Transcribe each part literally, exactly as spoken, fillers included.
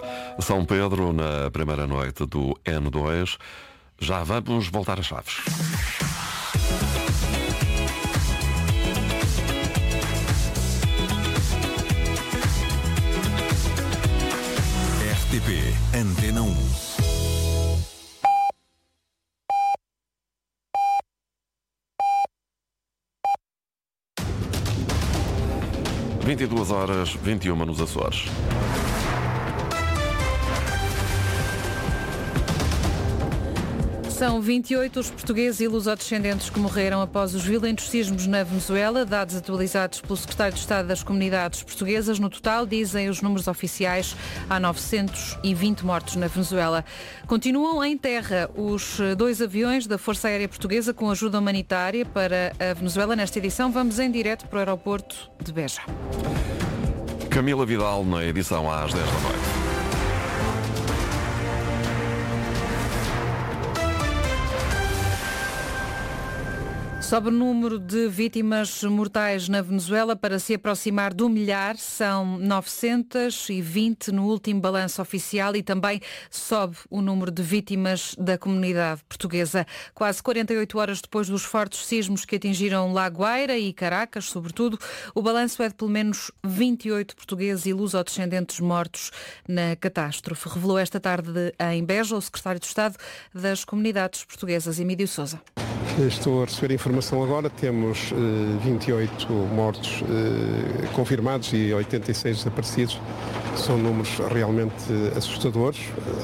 São Pedro, na primeira noite do N dois. Já vamos voltar às chaves. R T P Antena um. vinte e duas horas, vinte e uma nos Açores. São vinte e oito os portugueses e lusodescendentes que morreram após os violentos sismos na Venezuela, dados atualizados pelo secretário de Estado das Comunidades Portuguesas. No total, dizem os números oficiais, há novecentos e vinte mortos na Venezuela. Continuam em terra os dois aviões da Força Aérea Portuguesa com ajuda humanitária para a Venezuela. Nesta edição, vamos em direto para o aeroporto de Beja. Camila Vidal na edição às dez da noite. Sobe o número de vítimas mortais na Venezuela para se aproximar do milhar. São novecentos e vinte no último balanço oficial e também sobe o número de vítimas da comunidade portuguesa. Quase quarenta e oito horas depois dos fortes sismos que atingiram La Guaira e Caracas, sobretudo, o balanço é de pelo menos vinte e oito portugueses e lusodescendentes mortos na catástrofe. Revelou esta tarde em Beja o secretário de Estado das Comunidades Portuguesas, Emílio Sousa. Estou a receber informação agora, temos uh, vinte e oito mortos uh, confirmados e oitenta e seis desaparecidos. São números realmente uh, assustadores.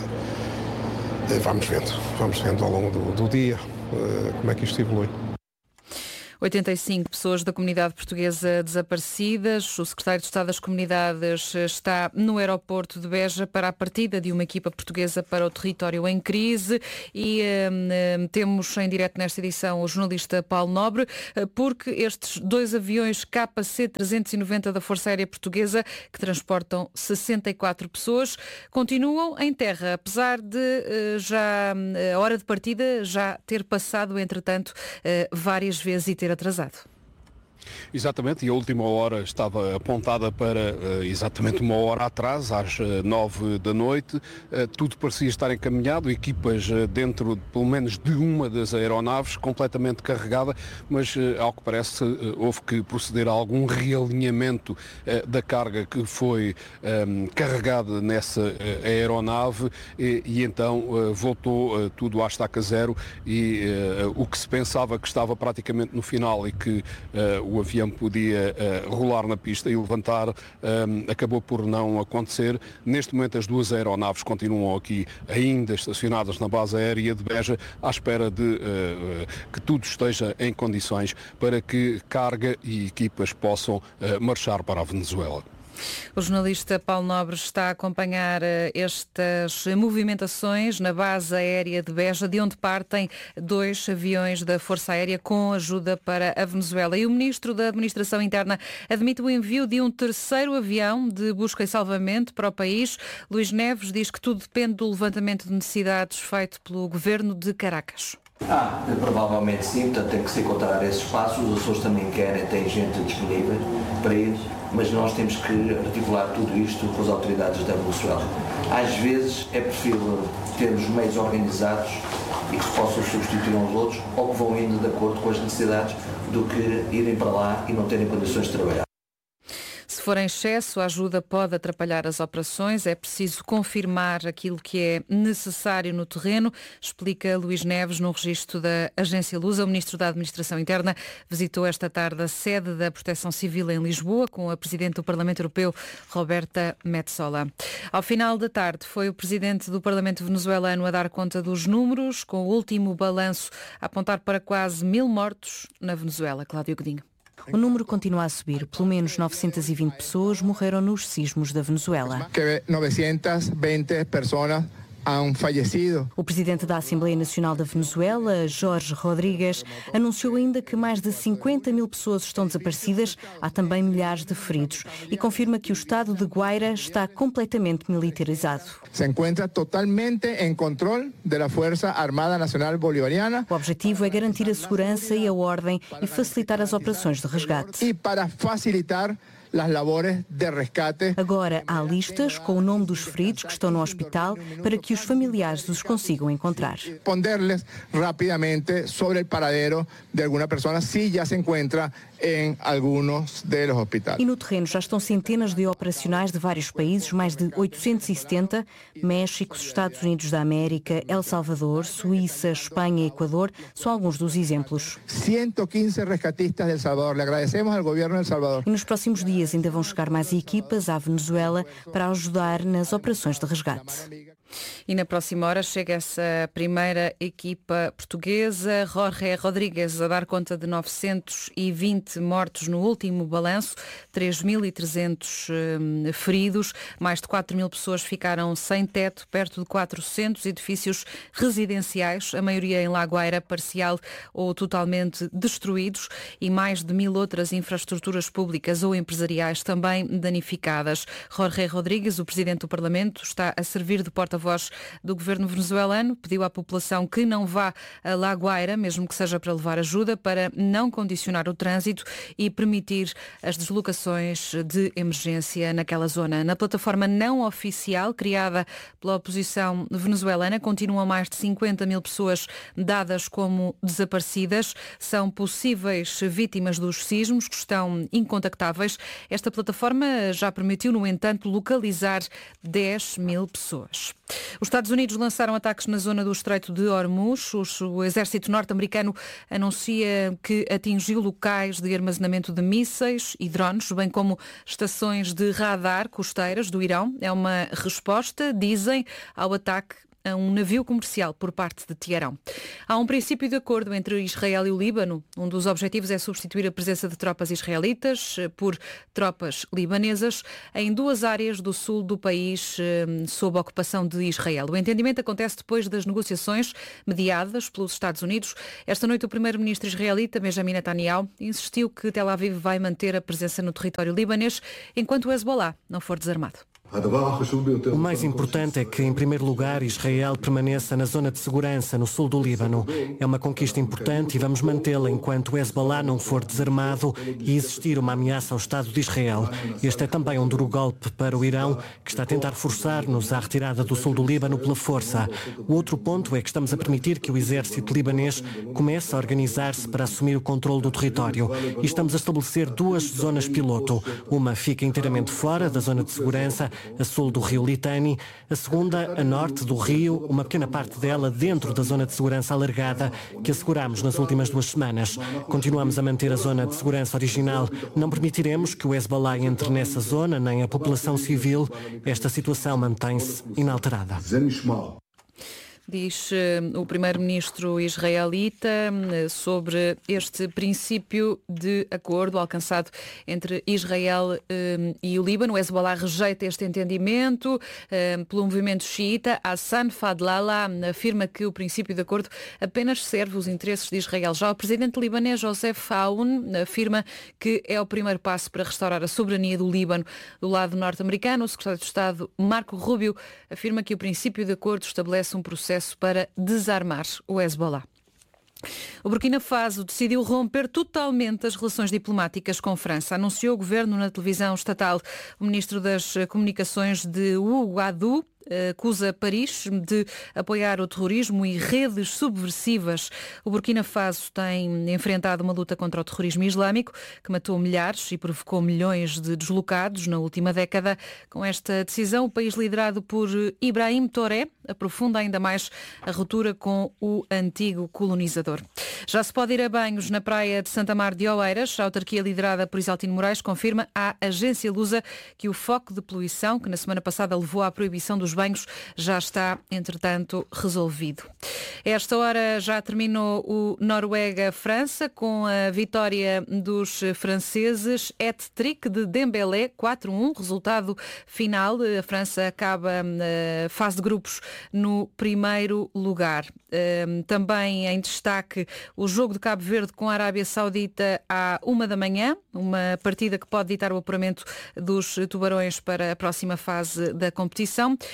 Uh, vamos vendo, vamos vendo ao longo do, do dia uh, como é que isto evolui. oitenta e cinco pessoas da comunidade portuguesa desaparecidas. O secretário de Estado das Comunidades está no aeroporto de Beja para a partida de uma equipa portuguesa para o território em crise e hum, temos em direto nesta edição o jornalista Paulo Nobre, porque estes dois aviões K C trezentos e noventa da Força Aérea Portuguesa, que transportam sessenta e quatro pessoas, continuam em terra, apesar de já a hora de partida já ter passado, entretanto, várias vezes e ter atrasado. Exatamente, e a última hora estava apontada para uh, exatamente uma hora atrás, às uh, nove da noite. Uh, tudo parecia estar encaminhado, equipas uh, dentro pelo menos de uma das aeronaves, completamente carregada, mas uh, ao que parece uh, houve que proceder a algum realinhamento uh, da carga que foi um, carregada nessa uh, aeronave e, e então uh, voltou uh, tudo à estaca zero e uh, o que se pensava que estava praticamente no final e que uh, o avião podia uh, rolar na pista e levantar, um, acabou por não acontecer. Neste momento as duas aeronaves continuam aqui ainda estacionadas na base aérea de Beja à espera de uh, que tudo esteja em condições para que carga e equipas possam uh, marchar para a Venezuela. O jornalista Paulo Nobre está a acompanhar estas movimentações na base aérea de Beja, de onde partem dois aviões da Força Aérea com ajuda para a Venezuela. E o ministro da Administração Interna admite o envio de um terceiro avião de busca e salvamento para o país. Luís Neves diz que tudo depende do levantamento de necessidades feito pelo governo de Caracas. Ah, provavelmente sim, portanto tem que se encontrar esses espaços. Os Açores também querem, têm gente disponível para ir, mas nós temos que articular tudo isto com as autoridades da Venezuela. Às vezes é preferível termos meios organizados e que se possam substituir uns outros ou que vão indo de acordo com as necessidades do que irem para lá e não terem condições de trabalhar. Se for em excesso, a ajuda pode atrapalhar as operações. É preciso confirmar aquilo que é necessário no terreno, explica Luís Neves no registro da Agência Lusa. O ministro da Administração Interna visitou esta tarde a sede da Proteção Civil em Lisboa com a presidente do Parlamento Europeu, Roberta Metsola. Ao final da tarde foi o presidente do Parlamento venezuelano a dar conta dos números, com o último balanço a apontar para quase mil mortos na Venezuela. Cláudio Godinho. O número continua a subir. Pelo menos novecentas e vinte pessoas morreram nos sismos da Venezuela. novecentas e vinte pessoas han fallecido. O presidente da Assembleia Nacional da Venezuela, Jorge Rodrigues, anunciou ainda que mais de cinquenta mil pessoas estão desaparecidas, há também milhares de feridos, e confirma que o estado de Guaira está completamente militarizado. Se encontra totalmente em controle da Força Armada Nacional Bolivariana. O objetivo é garantir a segurança e a ordem e facilitar as operações de resgate. E para facilitar las labores de rescate. Agora há listas com o nome dos feridos que estão no hospital para que os familiares os consigam encontrar. Responderles rapidamente sobre o paradero de alguma pessoa se já se encontra em alguns dos hospitais. E no terreno já estão centenas de operacionais de vários países, mais de oitocentos e setenta, México, Estados Unidos da América, El Salvador, Suíça, Espanha e Equador, são alguns dos exemplos. cento e quinze rescatistas de El Salvador. Le agradecemos ao governo de El Salvador. E nos próximos dias ainda vão chegar mais equipas à Venezuela para ajudar nas operações de resgate. E na próxima hora chega essa primeira equipa portuguesa, Jorge Rodrigues, a dar conta de novecentos e vinte mortos no último balanço, três mil e trezentos hum, feridos, mais de quatro mil pessoas ficaram sem teto, perto de quatrocentos edifícios residenciais, a maioria em La Guaira, parcial ou totalmente destruídos, e mais de mil outras infraestruturas públicas ou empresariais também danificadas. Jorge Rodrigues, o presidente do Parlamento, está a servir de porta-voz do governo venezuelano, pediu à população que não vá a La Guaira, mesmo que seja para levar ajuda, para não condicionar o trânsito e permitir as deslocações de emergência naquela zona. Na plataforma não oficial, criada pela oposição venezuelana, continuam mais de cinquenta mil pessoas dadas como desaparecidas. São possíveis vítimas dos sismos que estão incontactáveis. Esta plataforma já permitiu, no entanto, localizar dez mil pessoas. Os Estados Unidos lançaram ataques na zona do Estreito de Hormuz. O exército norte-americano anuncia que atingiu locais de armazenamento de mísseis e drones, bem como estações de radar costeiras do Irão. É uma resposta, dizem, ao ataque a um navio comercial por parte de Teherão. Há um princípio de acordo entre Israel e o Líbano. Um dos objetivos é substituir a presença de tropas israelitas por tropas libanesas em duas áreas do sul do país sob a ocupação de Israel. O entendimento acontece depois das negociações mediadas pelos Estados Unidos. Esta noite o primeiro-ministro israelita, Benjamin Netanyahu, insistiu que Tel Aviv vai manter a presença no território libanês enquanto o Hezbollah não for desarmado. O mais importante é que, em primeiro lugar, Israel permaneça na zona de segurança no sul do Líbano. É uma conquista importante e vamos mantê-la enquanto o Hezbollah não for desarmado e existir uma ameaça ao Estado de Israel. Este é também um duro golpe para o Irão, que está a tentar forçar-nos à retirada do sul do Líbano pela força. O outro ponto é que estamos a permitir que o exército libanês comece a organizar-se para assumir o controle do território. E estamos a estabelecer duas zonas piloto. Uma fica inteiramente fora da zona de segurança, a sul do rio Litani, a segunda a norte do rio, uma pequena parte dela dentro da zona de segurança alargada que asseguramos nas últimas duas semanas. Continuamos a manter a zona de segurança original. Não permitiremos que o Hezbollah entre nessa zona, nem a população civil. Esta situação mantém-se inalterada. Diz uh, o primeiro-ministro israelita uh, sobre este princípio de acordo alcançado entre Israel uh, e o Líbano. O Hezbollah rejeita este entendimento uh, pelo movimento xiita. Hassan Fadlallah afirma que o princípio de acordo apenas serve os interesses de Israel. Já o presidente libanês Joseph Aoun afirma que é o primeiro passo para restaurar a soberania do Líbano. Do lado norte-americano, o secretário de Estado Marco Rubio afirma que o princípio de acordo estabelece um processo para desarmar o Hezbollah. O Burkina Faso decidiu romper totalmente as relações diplomáticas com França. Anunciou o governo na televisão estatal. O ministro das Comunicações de Ouagadougou acusa Paris de apoiar o terrorismo e redes subversivas. O Burkina Faso tem enfrentado uma luta contra o terrorismo islâmico que matou milhares e provocou milhões de deslocados na última década. Com esta decisão, o país liderado por Ibrahim Touré aprofunda ainda mais a ruptura com o antigo colonizador. Já se pode ir a banhos na praia de Santa Mar de Oeiras. A autarquia liderada por Isaltino Moraes confirma à agência Lusa que o foco de poluição, que na semana passada levou à proibição dos banhos, já está, entretanto, resolvido. A esta hora já terminou o Noruega-França com a vitória dos franceses. Hat-trick de Dembélé, quatro a um, resultado final. A França acaba na fase de grupos no primeiro lugar. Também em destaque o jogo de Cabo Verde com a Arábia Saudita à uma da manhã, uma partida que pode ditar o apuramento dos tubarões para a próxima fase da competição.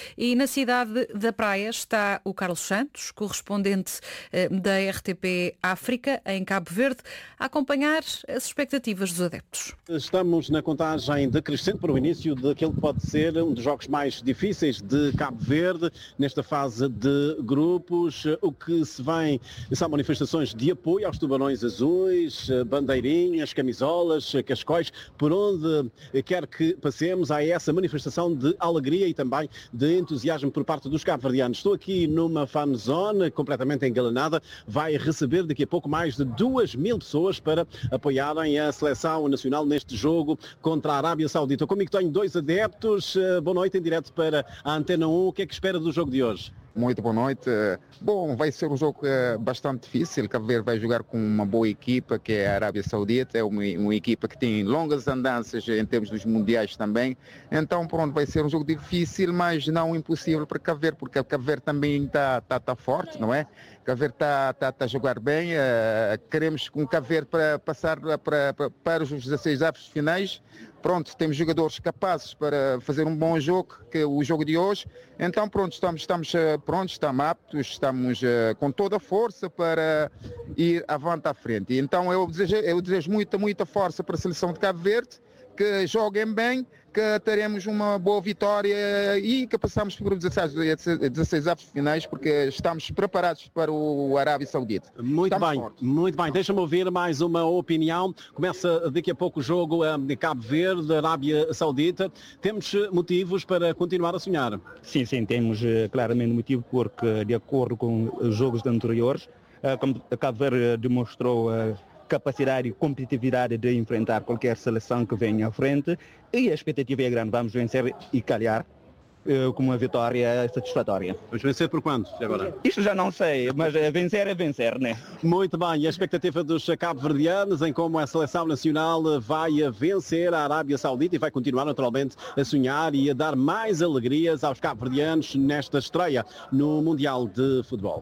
E na cidade da Praia está o Carlos Santos, correspondente da R T P África, em Cabo Verde, a acompanhar as expectativas dos adeptos. Estamos na contagem decrescente para o início daquele que pode ser um dos jogos mais difíceis de Cabo Verde, nesta fase de grupos. O que se vem são manifestações de apoio aos tubarões azuis, bandeirinhas, camisolas, cascóis, por onde quer que passemos, há essa manifestação de alegria e também de entusiasmo por parte dos cabo-verdianos. Estou aqui numa fan zone completamente engalanada, vai receber daqui a pouco mais de duas mil pessoas para apoiarem a seleção nacional neste jogo contra a Arábia Saudita. Comigo tenho dois adeptos. Boa noite, em direto para a Antena um. O que é que espera do jogo de hoje? Muito boa noite. Bom, vai ser um jogo bastante difícil. Cabo Verde vai jogar com uma boa equipa, que é a Arábia Saudita. É uma, uma equipa que tem longas andanças em termos dos mundiais também. Então, pronto, vai ser um jogo difícil, mas não impossível para Cabo Verde, porque Cabo Verde também está tá, tá forte, não é? Cabo Verde está tá, tá a jogar bem. Uh, queremos com Cabo Verde para passar para, para, para os dezasseis avos finais. Pronto, temos jogadores capazes para fazer um bom jogo, que é o jogo de hoje. Então, pronto, estamos, estamos prontos, estamos aptos, estamos uh, com toda a força para ir avante à frente. Então, eu desejo, eu desejo muita, muita força para a seleção de Cabo Verde, que joguem bem, que teremos uma boa vitória e que passamos por dezasseis avos finais, porque estamos preparados para o Arábia Saudita. Muito estamos bem, fortes. muito bem. Deixa-me ouvir mais uma opinião. Começa daqui a pouco o jogo de Cabo Verde, Arábia Saudita. Temos motivos para continuar a sonhar? Sim, sim, temos claramente motivo, porque de acordo com os jogos anteriores, como Cabo Verde demonstrou capacidade e competitividade de enfrentar qualquer seleção que venha à frente, e a expectativa é grande. Vamos vencer e calhar uh, com uma vitória satisfatória. Vamos vencer por quanto agora? Isto já não sei, mas vencer é vencer, né? Muito bem, e a expectativa dos cabo-verdianos em como a seleção nacional vai a vencer a Arábia Saudita e vai continuar naturalmente a sonhar e a dar mais alegrias aos cabo-verdianos nesta estreia no Mundial de Futebol.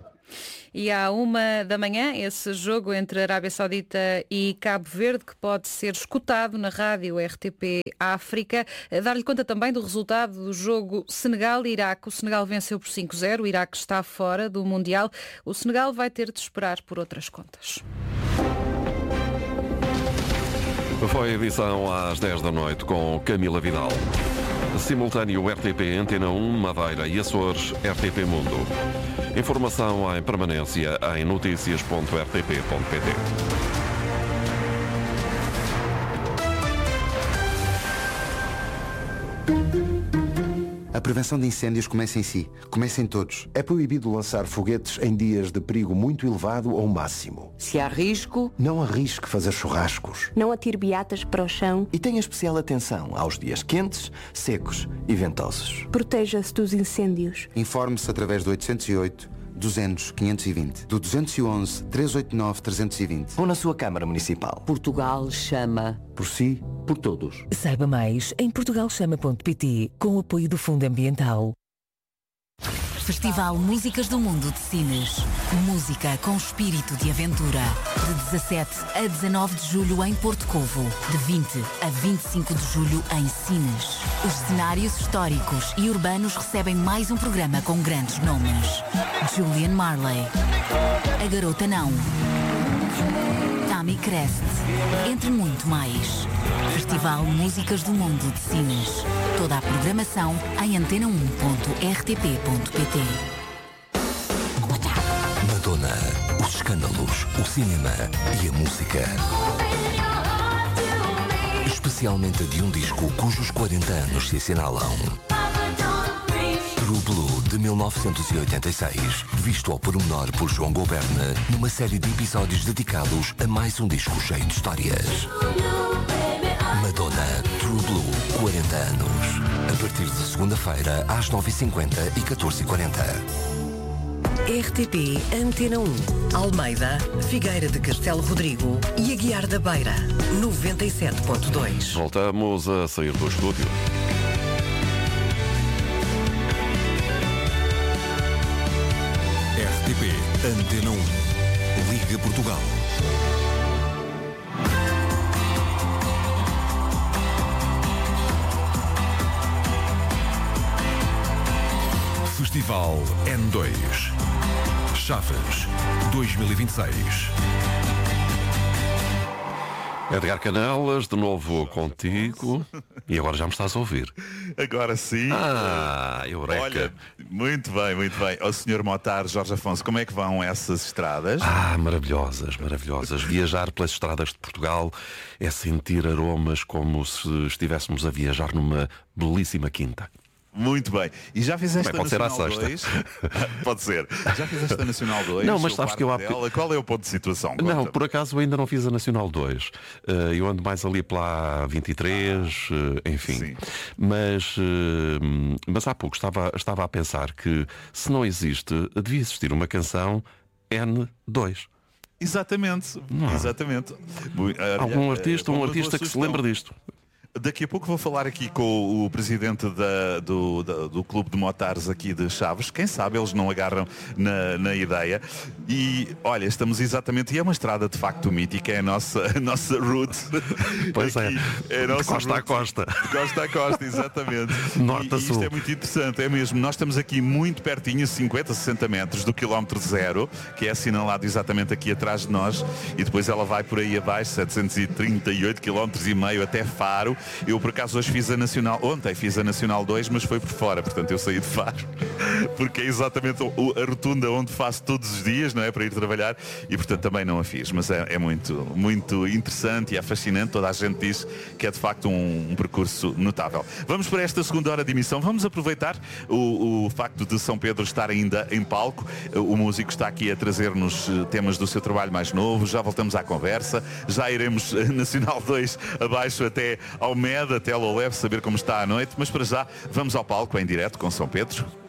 E à uma da manhã, esse jogo entre Arábia Saudita e Cabo Verde, que pode ser escutado na rádio R T P África. Dar-lhe conta também do resultado do jogo Senegal-Iraque. O Senegal venceu por cinco a zero, o Iraque está fora do Mundial. O Senegal vai ter de esperar por outras contas. Foi a edição às dez da noite com Camila Vidal. Simultâneo R T P Antena um, Madeira e Açores, R T P Mundo. Informação em permanência em notícias ponto r t p ponto p t. A prevenção de incêndios começa em si. Começa em todos. É proibido lançar foguetes em dias de perigo muito elevado ou máximo. Se há risco, não arrisque fazer churrascos. Não atire beatas para o chão. E tenha especial atenção aos dias quentes, secos e ventosos. Proteja-se dos incêndios. Informe-se através do oitocentos e oito, duzentos, quinhentos e vinte, do duzentos e onze, trezentos e oitenta e nove, trezentos e vinte ou na sua Câmara Municipal. Portugal chama. Por si, por todos. Saiba mais em portugal chama ponto p t, com o apoio do Fundo Ambiental. Festival Músicas do Mundo de Sines. Música com espírito de aventura. De dezassete a dezenove de julho em Porto Covo. De vinte a vinte e cinco de julho em Sines. Os cenários históricos e urbanos recebem mais um programa com grandes nomes. Julian Marley. A Garota Não. Tammy Crest. Entre muito mais. Festival Músicas do Mundo de Sines. Toda a programação em antena um ponto r t p ponto p t. Madonna, os escândalos, o cinema e a música. Especialmente de um disco cujos quarenta anos se assinalam. True Blue, de mil novecentos e oitenta e seis, visto ao pormenor por João Goberne, numa série de episódios dedicados a mais um disco cheio de histórias. Madonna, True Blue, quarenta anos. A partir de segunda-feira, às nove e cinquenta e catorze e quarenta. R T P Antena um. Almeida, Figueira de Castelo Rodrigo e Aguiar da Beira. noventa e sete ponto dois. Voltamos a sair do estúdio. R T P Antena um. Liga Portugal. Festival N dois. Chaves dois mil e vinte e seis. Edgar Canelas, de novo contigo. E agora já me estás a ouvir. Agora sim. Ah, eureka. Olha, muito bem, muito bem. Ó senhor Motar, Jorge Afonso, como é que vão essas estradas? Ah, maravilhosas, maravilhosas. Viajar pelas estradas de Portugal é sentir aromas como se estivéssemos a viajar numa belíssima quinta. Muito bem. E já fizeste Bem, a pode ser à Nacional dois? Pode ser. Já fizeste a Nacional dois? Não, mas sabes que eu há... dela? Qual é o ponto de situação? Não, Conta-me. por acaso ainda não fiz a Nacional dois. Uh, eu ando mais ali pela vinte e três, uh, enfim. Sim. Mas, uh, mas há pouco estava, estava a pensar que se não existe, devia existir uma canção N dois. Exatamente. Não. Exatamente. Algum artista, um artista que se lembre disto. Daqui a pouco vou falar aqui com o presidente da, do, da, do Clube de Motares aqui de Chaves. Quem sabe eles não agarram na, na ideia. E olha, estamos exatamente... E é uma estrada de facto mítica, é a nossa, a nossa route. Pois aqui, é, é a nossa de costa route, a costa. De costa a costa, exatamente. Norte e, a e isto sul. é muito interessante, é mesmo. Nós estamos aqui muito pertinho, cinquenta, sessenta metros do quilómetro zero, que é assinalado exatamente aqui atrás de nós. E depois ela vai por aí abaixo, setecentos e trinta e oito quilómetros e meio até Faro. Eu por acaso hoje fiz a Nacional, ontem fiz a Nacional dois, mas foi por fora, portanto eu saí de Faro, porque é exatamente a rotunda onde faço todos os dias, não é, para ir trabalhar, e portanto também não a fiz, mas é, é muito, muito interessante e é fascinante, toda a gente diz que é de facto um, um percurso notável. Vamos para esta segunda hora de emissão, vamos aproveitar o, o facto de São Pedro estar ainda em palco, o músico está aqui a trazer-nos temas do seu trabalho mais novo, já voltamos à conversa, já iremos Nacional dois abaixo até ao Meda, até ao Leve, saber como está a noite, mas para já vamos ao palco em direto com São Pedro.